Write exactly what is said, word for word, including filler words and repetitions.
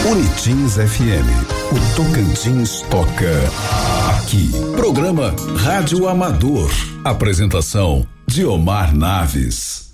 Unitins F M. O Tocantins toca aqui. Programa Rádio Amador. Apresentação Diomar Naves.